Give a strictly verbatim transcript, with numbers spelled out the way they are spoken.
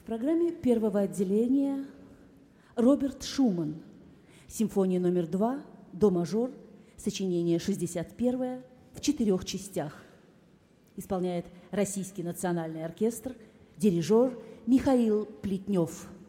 В программе первого отделения Роберт Шуман. Симфония номер два, до-мажор, сочинение шестьдесят первое, в четырех частях. Исполняет Российский национальный оркестр, дирижер Михаил Плетнев.